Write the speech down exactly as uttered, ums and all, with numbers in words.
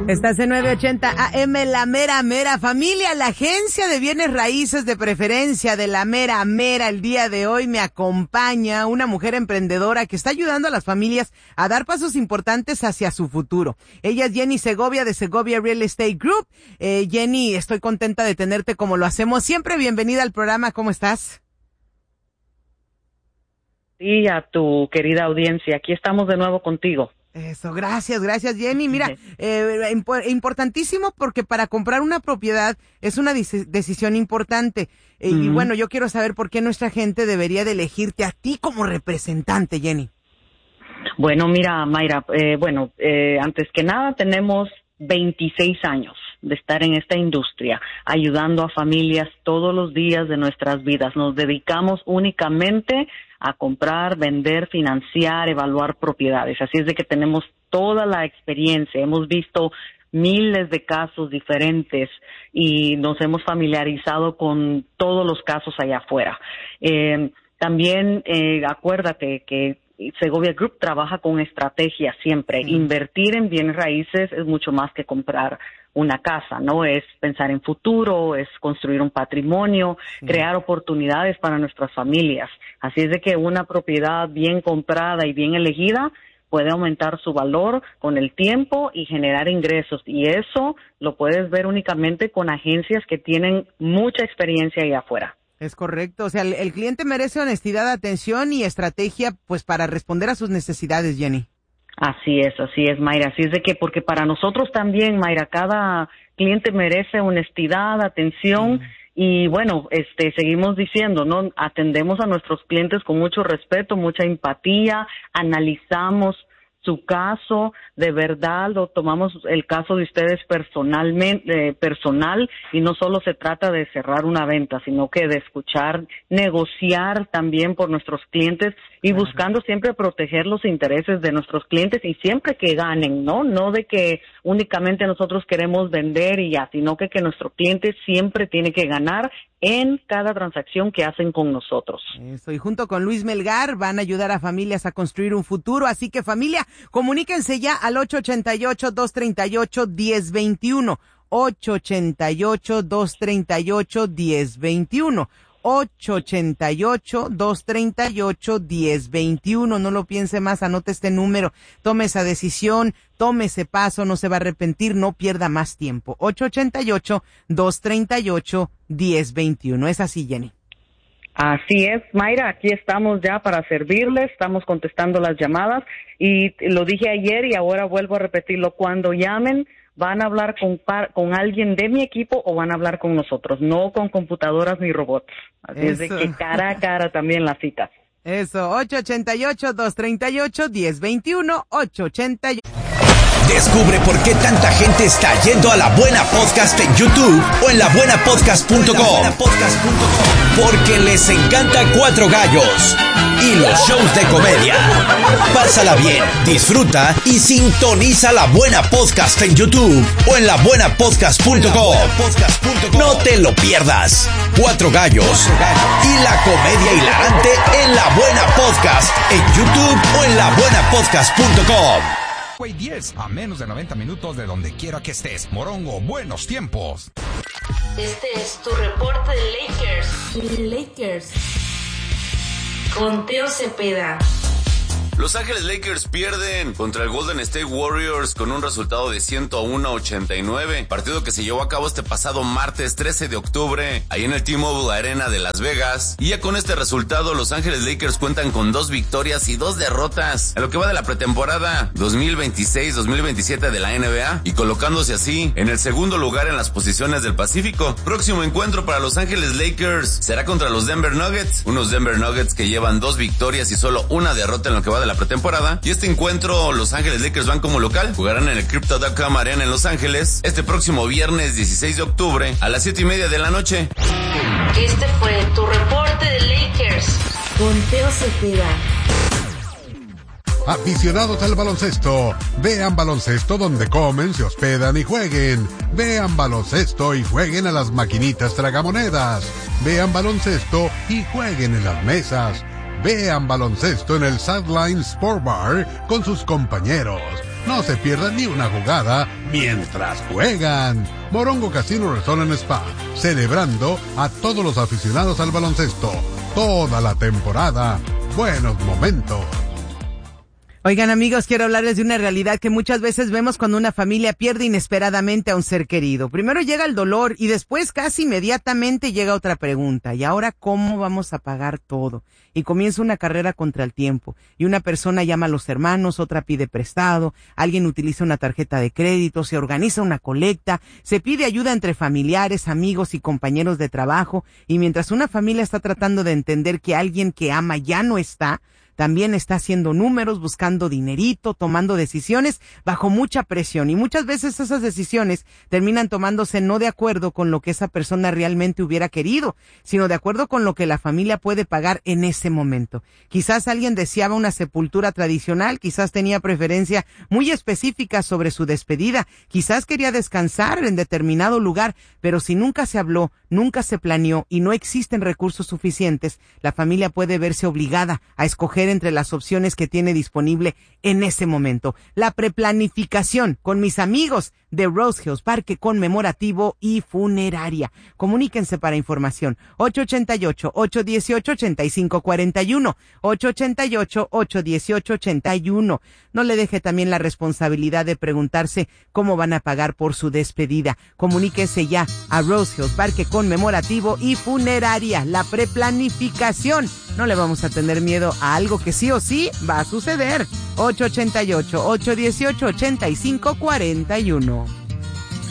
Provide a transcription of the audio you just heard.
Estás en nueve ochenta A M, La Mera Mera. Familia, la agencia de bienes raíces de preferencia de La Mera Mera el día de hoy me acompaña una mujer emprendedora que está ayudando a las familias a dar pasos importantes hacia su futuro. Ella es Jenny Segovia de Segovia Real Estate Group. Eh, Jenny, estoy contenta de tenerte como lo hacemos siempre. Bienvenida al programa. ¿Cómo estás? Y a tu querida audiencia, aquí estamos de nuevo contigo. Eso, gracias, gracias Jenny. Mira, eh, imp- importantísimo porque para comprar una propiedad es una dis- decisión importante. Eh, uh-huh. Y bueno, yo quiero saber por qué nuestra gente debería de elegirte a ti como representante, Jenny. Bueno, mira, Mayra, eh, bueno, eh, antes que nada tenemos veintiséis años de estar en esta industria, ayudando a familias todos los días de nuestras vidas. Nos dedicamos únicamente a comprar, vender, financiar, evaluar propiedades. Así es de que tenemos toda la experiencia. Hemos visto miles de casos diferentes y nos hemos familiarizado con todos los casos allá afuera. Eh, también eh, acuérdate que Segovia Group trabaja con estrategia siempre. Mm. Invertir en bienes raíces es mucho más que comprar una casa, ¿no? Es pensar en futuro, es construir un patrimonio, sí. crear oportunidades para nuestras familias. Así es de que una propiedad bien comprada y bien elegida puede aumentar su valor con el tiempo y generar ingresos. Y eso lo puedes ver únicamente con agencias que tienen mucha experiencia ahí afuera. Es correcto, o sea, el, el cliente merece honestidad, atención y estrategia, pues, para responder a sus necesidades, Jenny. Así es, así es, Mayra, así es de que, porque para nosotros también, Mayra, cada cliente merece honestidad, atención, mm. y bueno, este, seguimos diciendo, ¿no? Atendemos a nuestros clientes con mucho respeto, mucha empatía, analizamos su caso, de verdad lo tomamos el caso de ustedes personalmente, eh, personal, y no solo se trata de cerrar una venta, sino que de escuchar, negociar también por nuestros clientes y claro. buscando siempre proteger los intereses de nuestros clientes y siempre que ganen, ¿no? No de que únicamente nosotros queremos vender y ya, sino que, que nuestro cliente siempre tiene que ganar en cada transacción que hacen con nosotros. Eso, y junto con Luis Melgar van a ayudar a familias a construir un futuro, así que familia, comuníquense ya al ocho ocho ocho, dos tres ocho, uno cero dos uno, ocho ocho ocho, dos tres ocho, uno cero dos uno, ocho ocho ocho, dos tres ocho, uno cero dos uno, no lo piense más, anote este número, tome esa decisión, tome ese paso, no se va a arrepentir, no pierda más tiempo, ocho ocho ocho, dos tres ocho, uno cero dos uno, es así, Jenny. Así es, Mayra, aquí estamos ya para servirles, estamos contestando las llamadas y lo dije ayer y ahora vuelvo a repetirlo, cuando llamen van a hablar con par, con alguien de mi equipo o van a hablar con nosotros, no con computadoras ni robots. Así Eso. Es de que cara a cara también la cita. Eso, ocho ocho ocho, dos tres ocho, uno cero dos uno, ocho ocho ocho. Descubre por qué tanta gente está yendo a La Buena Podcast en YouTube o en la buena podcast punto com. Porque les encanta Cuatro Gallos y los shows de comedia. Pásala bien, disfruta y sintoniza La Buena Podcast en YouTube o en la buena podcast punto com. No te lo pierdas. Cuatro Gallos y la comedia hilarante en La Buena Podcast en YouTube o en la buena podcast punto com. diez a menos de noventa minutos de donde quiera que estés. Morongo, buenos tiempos. Este es tu reporte de Lakers. Lakers. Con Teo Cepeda. Los Ángeles Lakers pierden contra el Golden State Warriors con un resultado de ciento uno a ochenta y nueve, partido que se llevó a cabo este pasado martes trece de octubre, ahí en el T-Mobile Arena de Las Vegas, y ya con este resultado los Ángeles Lakers cuentan con dos victorias y dos derrotas en lo que va de la pretemporada dos mil veintiséis dos mil veintisiete de la N B A, y colocándose así en el segundo lugar en las posiciones del Pacífico. Próximo encuentro para los Ángeles Lakers será contra los Denver Nuggets, unos Denver Nuggets que llevan dos victorias y solo una derrota en lo que va de la pretemporada, y este encuentro los Ángeles Lakers van como local, jugarán en el Crypto punto com Arena en Los Ángeles este próximo viernes dieciséis de octubre a las siete y media de la noche. Este fue tu reporte de Lakers con Teo Cepeda. Aficionados al baloncesto, vean baloncesto donde comen, se hospedan y jueguen. Vean baloncesto y jueguen a las maquinitas tragamonedas. Vean baloncesto y jueguen en las mesas. Vean baloncesto en el Sideline Sport Bar con sus compañeros. No se pierdan ni una jugada mientras juegan. Morongo Casino Resort and Spa, celebrando a todos los aficionados al baloncesto. Toda la temporada. Buenos momentos. Oigan, amigos, quiero hablarles de una realidad que muchas veces vemos cuando una familia pierde inesperadamente a un ser querido. Primero llega el dolor y después casi inmediatamente llega otra pregunta. ¿Y ahora cómo vamos a pagar todo? Y comienza una carrera contra el tiempo. Y una persona llama a los hermanos, otra pide prestado, alguien utiliza una tarjeta de crédito, se organiza una colecta, se pide ayuda entre familiares, amigos y compañeros de trabajo. Y mientras una familia está tratando de entender que alguien que ama ya no está, también está haciendo números, buscando dinerito, tomando decisiones bajo mucha presión. Y muchas veces esas decisiones terminan tomándose no de acuerdo con lo que esa persona realmente hubiera querido, sino de acuerdo con lo que la familia puede pagar en ese momento. Quizás alguien deseaba una sepultura tradicional, quizás tenía preferencia muy específica sobre su despedida, quizás quería descansar en determinado lugar, pero si nunca se habló, nunca se planeó y no existen recursos suficientes, la familia puede verse obligada a escoger entre las opciones que tiene disponible en ese momento. La preplanificación con mis amigos de Rose Hills, Parque Conmemorativo y Funeraria. Comuníquense para información. ocho ocho ocho, ocho uno ocho, ocho cinco cuatro uno. ocho ocho ocho, ocho uno ocho, ocho uno. No le deje también la responsabilidad de preguntarse cómo van a pagar por su despedida. Comuníquese ya a Rose Hills, Parque Conmemorativo y Funeraria. La preplanificación. No le vamos a tener miedo a algo que sí o sí va a suceder. ocho ocho ocho, ocho uno ocho, ocho cinco cuatro uno.